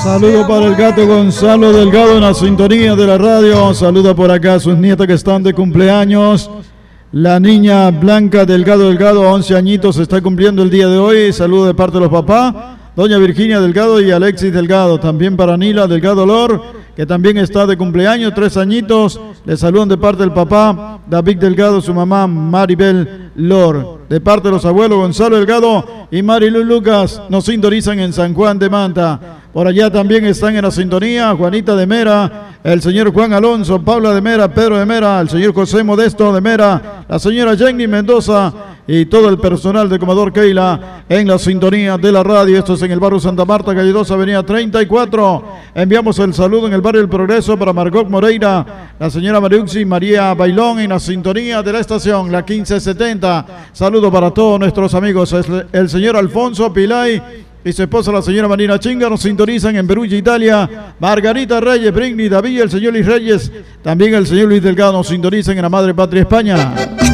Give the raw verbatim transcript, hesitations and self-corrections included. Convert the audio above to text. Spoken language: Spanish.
Saludo para el gato Gonzalo Delgado en la sintonía de la radio. Saluda por acá a sus nietas que están de cumpleaños. La niña Blanca Delgado Delgado, once añitos, está cumpliendo el día de hoy. Saludo de parte de los papás, doña Virginia Delgado y Alexis Delgado. También para Nila Delgado Lor, que también está de cumpleaños, tres añitos. Le saludan de parte del papá David Delgado, su mamá Maribel Lor. De parte de los abuelos Gonzalo Delgado y Marilu Lucas, nos sintonizan en San Juan de Manta. Por allá también están en la sintonía Juanita de Mera, el señor Juan Alonso, Paula de Mera, Pedro de Mera, el señor José Modesto de Mera, la señora Jenny Mendoza y todo el personal de Comodor Keila en la sintonía de la radio. Esto es en el barrio Santa Marta, calle dos, avenida treinta y cuatro. Enviamos el saludo en el barrio El Progreso para Margot Moreira, la señora Mariuxi María Bailón en la sintonía de la estación, la quince setenta. Saludo para todos nuestros amigos, el señor Alfonso Pilay y su esposa la señora Marina Chinga nos sintonizan en Perugia, Italia. Margarita Reyes, Britney, David, el señor Luis Reyes, también el señor Luis Delgado nos sintonizan en la madre patria España.